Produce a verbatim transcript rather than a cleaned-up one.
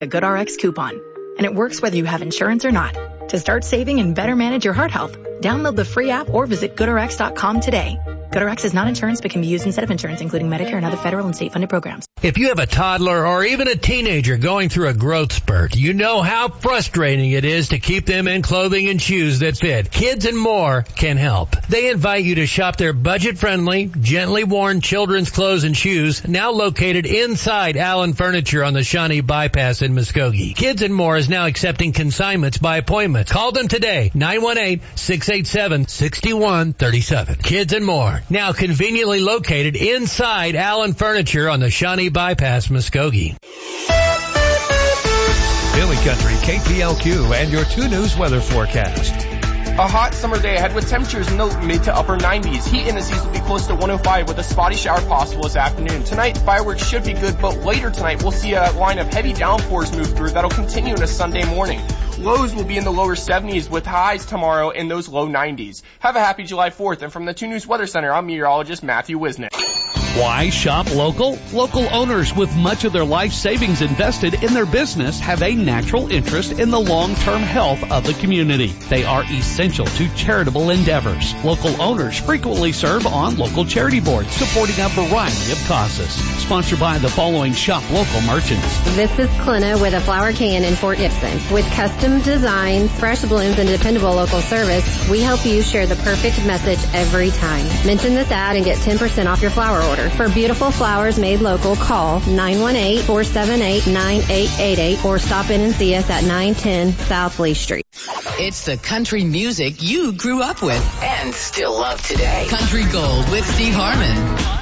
a GoodRx coupon. And it works whether you have insurance or not. To start saving and better manage your heart health, download the free app or visit good r x dot com today. GoodRx is not insurance but can be used instead of insurance, including Medicare and other federal and state-funded programs. If you have a toddler or even a teenager going through a growth spurt, you know how frustrating it is to keep them in clothing and shoes that fit. Kids and More can help. They invite you to shop their budget-friendly, gently worn children's clothes and shoes, now located inside Allen Furniture on the Shawnee Bypass in Muskogee. Kids and More is now accepting consignments by appointment. Call them today, nine one eight, six eight seven, six one three seven. Kids and More, now conveniently located inside Allen Furniture on the Shawnee Bypass, Muskogee. Daily Country, K P L Q, and your two News weather forecast. A hot summer day ahead with temperatures in the mid to upper nineties. Heat indices will be close to one oh five with a spotty shower possible this afternoon. Tonight, fireworks should be good, but later tonight we'll see a line of heavy downpours move through that'll continue into Sunday morning. Lows will be in the lower seventies with highs tomorrow in those low nineties. Have a happy July fourth, and from the two News Weather Center, I'm meteorologist Matthew Wisnick. Why shop local? Local owners with much of their life savings invested in their business have a natural interest in the long-term health of the community. They are essential to charitable endeavors. Local owners frequently serve on local charity boards supporting a variety of causes. Sponsored by the following shop local merchants. This is Clina with a Flower Can in Fort Gibson. With custom designs, fresh blooms, and dependable local service, we help you share the perfect message every time. Mention this ad and get ten percent off your flower order. For beautiful flowers made local, call nine one eight, four seven eight, nine eight eight eight or stop in and see us at nine ten South Lee Street. It's the country music you grew up with and still love today. Country Gold with Steve Harmon.